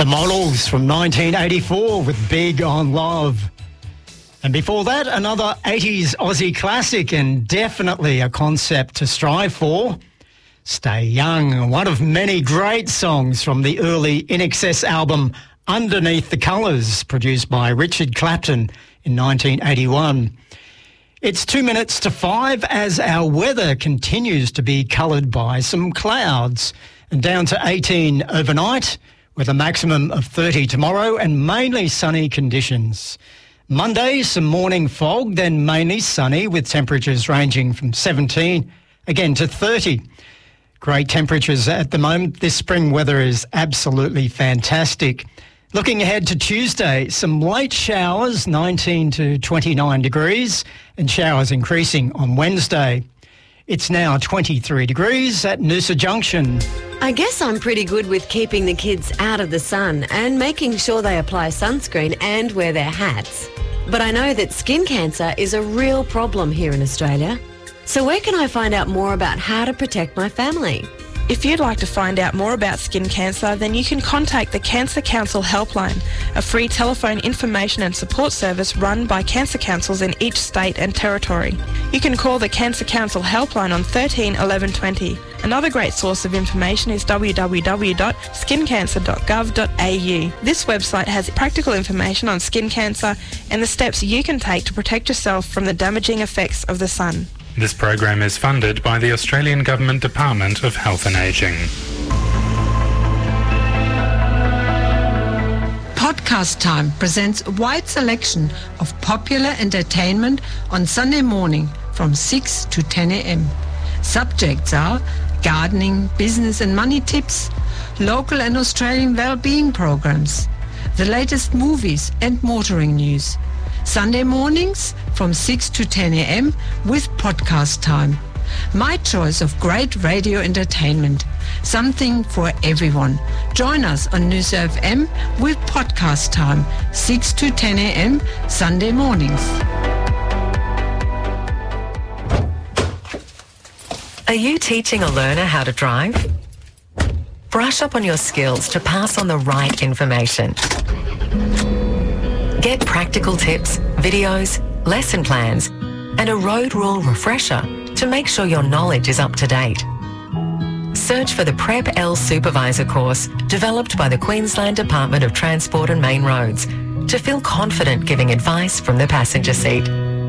The Models from 1984 with Big on Love. And before that, another 80s Aussie classic and definitely a concept to strive for. Stay Young, one of many great songs from the early INXS album Underneath the Colours, produced by Richard Clapton in 1981. It's 2 minutes to 5 as our weather continues to be coloured by some clouds and down to 18 overnight with a maximum of 30 tomorrow and mainly sunny conditions. Monday, some morning fog, then mainly sunny with temperatures ranging from 17 again to 30. Great temperatures at the moment. This spring weather is absolutely fantastic. Looking ahead to Tuesday, some late showers, 19 to 29 degrees, and showers increasing on Wednesday. It's now 23 degrees at Noosa Junction. I guess I'm pretty good with keeping the kids out of the sun and making sure they apply sunscreen and wear their hats. But I know that skin cancer is a real problem here in Australia. So where can I find out more about how to protect my family? If you'd like to find out more about skin cancer, then you can contact the Cancer Council Helpline, a free telephone information and support service run by cancer councils in each state and territory. You can call the Cancer Council Helpline on 13 11 20. Another great source of information is www.skincancer.gov.au. This website has practical information on skin cancer and the steps you can take to protect yourself from the damaging effects of the sun. This program is funded by the Australian Government Department of Health and Ageing. Podcast Time presents a wide selection of popular entertainment on Sunday morning from 6 to 10 a.m. Subjects are gardening, business and money tips, local and Australian well-being programs, the latest movies and motoring news. Sunday mornings from 6 to 10 a.m. with Podcast Time. My choice of great radio entertainment. Something for everyone. Join us on Noosa FM with Podcast Time, 6 to 10 a.m. Sunday mornings. Are you teaching a learner how to drive? Brush up on your skills to pass on the right information. Get practical tips, videos, lesson plans, and a road rule refresher to make sure your knowledge is up to date. Search for the Prep L Supervisor course developed by the Queensland Department of Transport and Main Roads to feel confident giving advice from the passenger seat.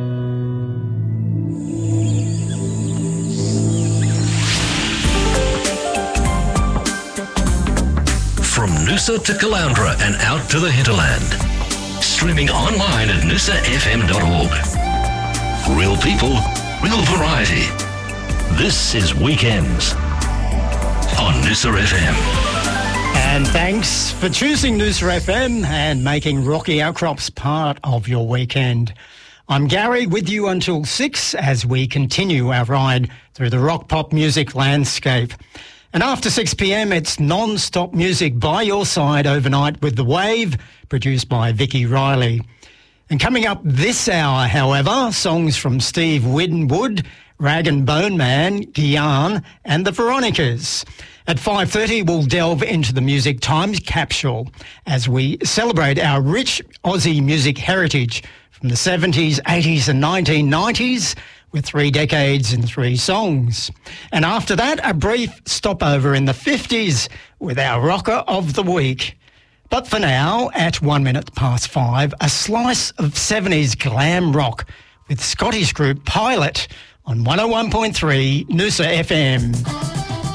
From Noosa to Caloundra and out to the hinterland. Streaming online at noosafm.org. Real people, real variety. This is Weekends on Noosa FM. And thanks for choosing Noosa FM and making Rocky Outcrops part of your weekend. I'm Gary with you until 6 as we continue our ride through the rock pop music landscape. And after 6 p.m, it's non-stop music by your side overnight with The Wave, produced by Vicky Riley. And coming up this hour, however, songs from Steve Winwood, Rag and Bone Man, Guyane and the Veronicas. At 5:30, we'll delve into the Music Times capsule as we celebrate our rich Aussie music heritage from the 70s, 80s and 1990s, with 3 decades and 3 songs. And after that, a brief stopover in the 50s with our Rocker of the Week. But for now, at 1 minute past 5, a slice of 70s glam rock with Scottish group Pilot on 101.3 Noosa FM.